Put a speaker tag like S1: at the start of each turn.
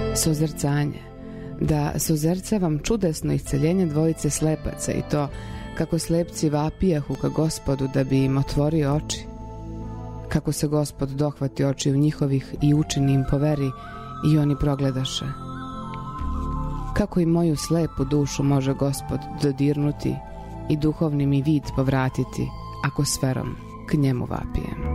S1: Sozrcanje. Da sozercavam čudesno isceljenje dvojice slepaca i to kako slepci vapijahu ka Gospodu da bi im otvorio oči. Kako se Gospod dohvati očiju njihovih i učini im po veri i oni progledaše. Kako i moju slepu dušu može Gospod dodirnuti i duhovni mi vid povratiti ako s verom k njemu vapijem.